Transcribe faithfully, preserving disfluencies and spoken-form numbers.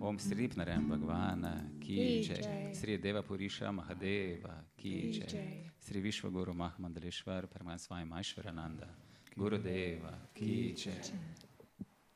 Om Sri Narayana Bhagavana Ki Jai. Sri Deva Purisha Mahadeva Ki Jai. Sri Vishwaguru Mahamandaleshwar Paramahansa Swami Aishwarananda Gurudeva Ki Jai.